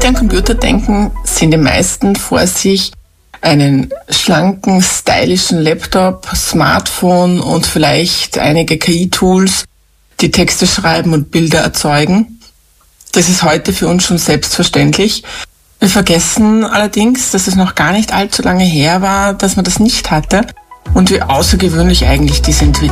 an Computer denken, sehen die meisten vor sich einen schlanken, stylischen Laptop, Smartphone und vielleicht einige KI-Tools, die Texte schreiben und Bilder erzeugen. Das ist heute für uns schon selbstverständlich. Wir vergessen allerdings, dass es noch gar nicht allzu lange her war, dass man das nicht hatte und wie außergewöhnlich eigentlich diese Entwicklung